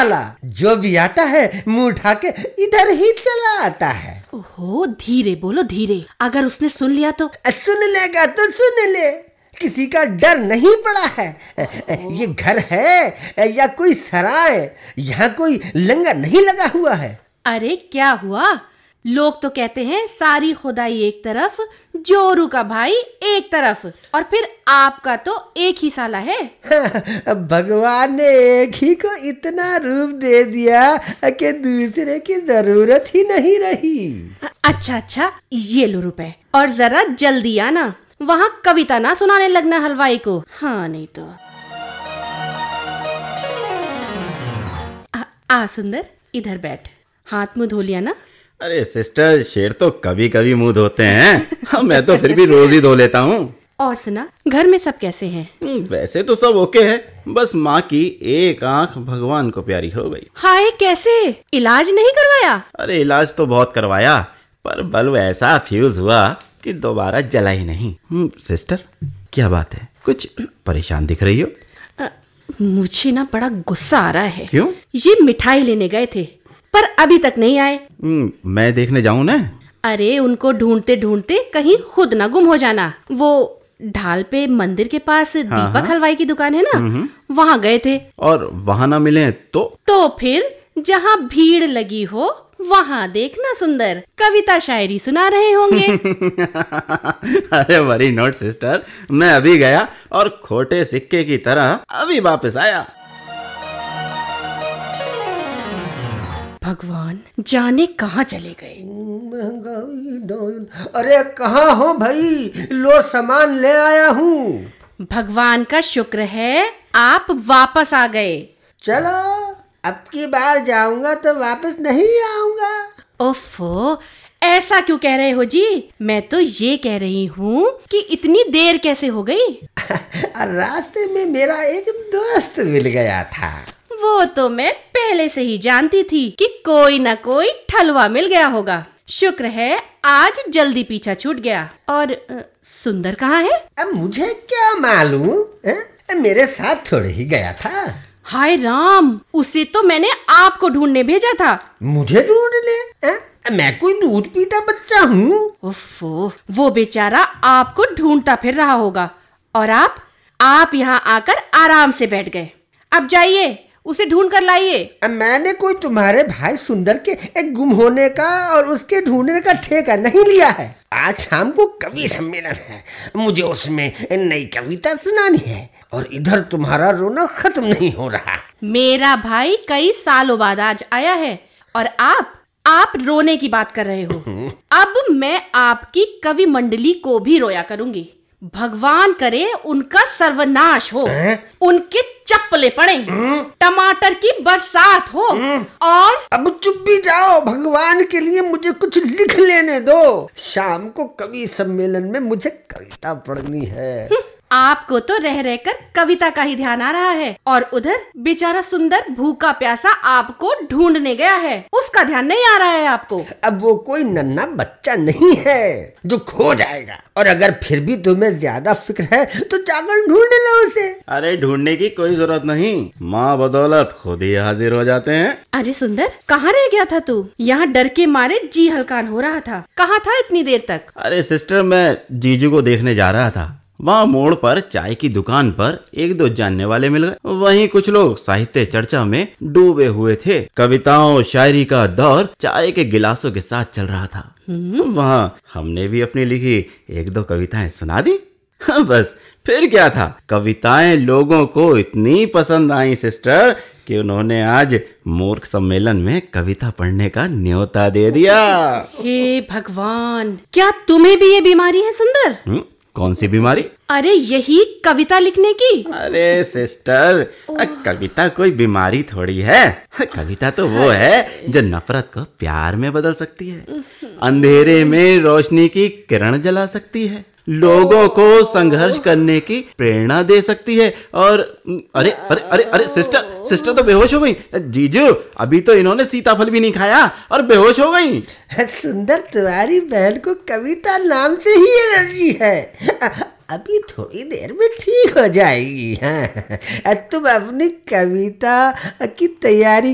साला जो भी आता है मुंह उठा के इधर ही चला आता है। ओहो, धीरे बोलो धीरे, अगर उसने सुन लिया तो। सुन लेगा तो सुन ले, किसी का डर नहीं पड़ा है। ये घर है या कोई सराय, यहाँ कोई लंगर नहीं लगा हुआ है। अरे क्या हुआ, लोग तो कहते हैं सारी खुदाई एक तरफ, जोरू का भाई एक तरफ, और फिर आपका तो एक ही साला है। भगवान ने एक ही को इतना रूप दे दिया कि दूसरे की जरूरत ही नहीं रही। अच्छा, ये लो रुपए, और जरा जल्दी आना, वहाँ कविता ना सुनाने लगना हलवाई को। हाँ नहीं तो। आ सुंदर, इधर बैठ, हाथ मुंह धो लिया ना? अरे सिस्टर, शेर तो कभी कभी मुंह धोते हैं। मैं तो फिर भी रोज ही धो लेता हूँ। और सुना, घर में सब कैसे हैं? वैसे तो सब ओके है, बस माँ की एक आंख भगवान को प्यारी हो गई। हाय, कैसे? इलाज नहीं करवाया? अरे इलाज तो बहुत करवाया, पर बल्ब ऐसा फ्यूज हुआ कि दोबारा जला ही नहीं। सिस्टर, क्या बात है, कुछ परेशान दिख रही हो? मुझे ना बड़ा गुस्सा आ रहा है। क्यों? ये मिठाई लेने गए थे पर अभी तक नहीं आए। मैं देखने जाऊं ना? अरे उनको ढूंढते ढूंढते कहीं खुद ना गुम हो जाना। वो ढाल पे मंदिर के पास दीपक हलवाई की दुकान है ना, वहाँ गए थे। और वहाँ ना मिले तो फिर जहाँ भीड़ लगी हो वहाँ देखना सुंदर, कविता शायरी सुना रहे होंगे। अरे वेरी नॉट सिस्टर, मैं अभी गया और खोटे सिक्के की तरह अभी वापस आया। भगवान जाने कहाँ चले गए। अरे कहाँ हो भाई, लो सामान ले आया हूँ। भगवान का शुक्र है आप वापस आ गए। चलो, अब की बार जाऊंगा तो वापस नहीं आऊंगा। ओफो, ऐसा क्यों कह रहे हो जी? मैं तो ये कह रही हूँ कि इतनी देर कैसे हो गई? रास्ते में मेरा एक दोस्त मिल गया था। वो तो मैं पहले से ही जानती थी कि कोई ना कोई ठलवा मिल गया होगा। शुक्र है आज जल्दी पीछा छूट गया। और सुंदर कहाँ है? अब मुझे क्या मालूम, मेरे साथ थोड़े ही गया था। हाय राम, उसे तो मैंने आपको ढूंढने भेजा था। मुझे ढूंढने? मैं कोई दूध पीता बच्चा हूँ? ओफो, वो बेचारा आपको ढूंढता फिर रहा होगा और आप यहाँ आकर आराम से बैठ गए। अब जाइए, उसे ढूंढ कर लाइए। मैंने कोई तुम्हारे भाई सुंदर के एक गुम होने का और उसके ढूंढने का ठेका नहीं लिया है। आज शाम को कवि सम्मेलन है, मुझे उसमें नई कविता सुनानी है और इधर तुम्हारा रोना खत्म नहीं हो रहा। मेरा भाई कई सालों बाद आज आया है और आप रोने की बात कर रहे हो। अब मैं आपकी कवि मंडली को भी रोया करूंगी। भगवान करे उनका सर्वनाश हो, उनके चप्पले पड़े, टमाटर की बरसात हो। और अब चुप भी जाओ, भगवान के लिए मुझे कुछ लिख लेने दो। शाम को कवि सम्मेलन में मुझे कविता पढ़नी है। आपको तो रह रहकर कविता का ही ध्यान आ रहा है और उधर बेचारा सुंदर भूखा प्यासा आपको ढूंढने गया है, उसका ध्यान नहीं आ रहा है आपको। अब वो कोई नन्हा बच्चा नहीं है जो खो जाएगा, और अगर फिर भी तुम्हें ज्यादा फिक्र है तो जाकर ढूंढ लो उसे। अरे ढूंढने की कोई जरूरत नहीं, माँ बदौलत खुद ही हाजिर हो जाते हैं। अरे सुंदर, कहाँ रह गया था तू? यहाँ डर के मारे जी हलकान हो रहा था। कहाँ था इतनी देर तक? अरे सिस्टर, मैं जीजू को देखने जा रहा था। वहाँ मोड़ पर चाय की दुकान पर एक दो जानने वाले मिल गए। वहीं कुछ लोग साहित्य चर्चा में डूबे हुए थे। कविताओं शायरी का दौर चाय के गिलासों के साथ चल रहा था। वहाँ हमने भी अपनी लिखी एक दो कविताएं सुना दी। बस फिर क्या था, कविताएं लोगों को इतनी पसंद आई सिस्टर कि उन्होंने आज मूर्ख सम्मेलन में कविता पढ़ने का न्योता दे दिया। हे भगवान, क्या तुम्हें भी ये बीमारी है सुंदर? कौन सी बीमारी? अरे यही कविता लिखने की। अरे सिस्टर, कविता कोई बीमारी थोड़ी है। कविता तो वो है जो नफरत को प्यार में बदल सकती है, अंधेरे में रोशनी की किरण जला सकती है, लोगों को संघर्ष करने की प्रेरणा दे सकती है। और अरे अरे अरे अरे सिस्टर तो बेहोश हो गई। जीजू, अभी तो इन्होंने सीताफल भी नहीं खाया और बेहोश हो गई। सुंदर, तुम्हारी बहन को कविता नाम से ही एलर्जी है, अभी थोड़ी देर में ठीक हो जाएगी। हाँ, तुम अपनी कविता की तैयारी